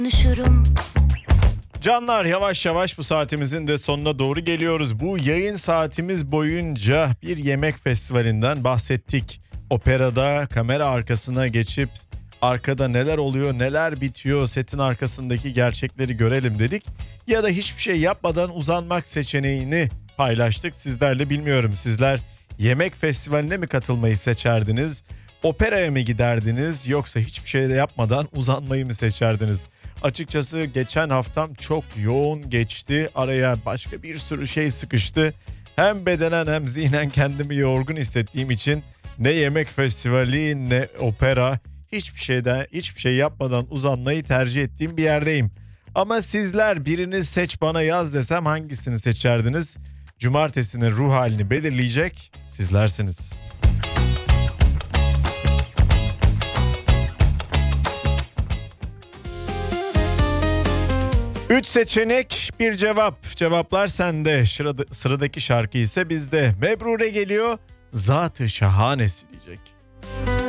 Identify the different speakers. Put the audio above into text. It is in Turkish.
Speaker 1: Konuşurum.
Speaker 2: Canlar, yavaş yavaş bu saatimizin de sonuna doğru geliyoruz. Bu yayın saatimiz boyunca bir yemek festivalinden bahsettik. Operada kamera arkasına geçip arkada neler oluyor, neler bitiyor, setin arkasındaki gerçekleri görelim dedik. Ya da hiçbir şey yapmadan uzanmak seçeneğini paylaştık sizlerle. Bilmiyorum, sizler yemek festivaline mi katılmayı seçerdiniz? Operaya mı giderdiniz, yoksa hiçbir şey de yapmadan uzanmayı mı seçerdiniz? Açıkçası geçen haftam çok yoğun geçti. Araya başka bir sürü şey sıkıştı. Hem bedenen hem zihnen kendimi yorgun hissettiğim için ne yemek festivali ne opera, hiçbir şey yapmadan uzanmayı tercih ettiğim bir yerdeyim. Ama sizler, biriniz seç bana yaz desem hangisini seçerdiniz? Cumartesinin ruh halini belirleyecek sizlersiniz. 3 seçenek, bir cevap. Cevaplar sende. Sıradaki şarkı ise bizde. Mebrure geliyor. Zat-ı şahanesi diyecek.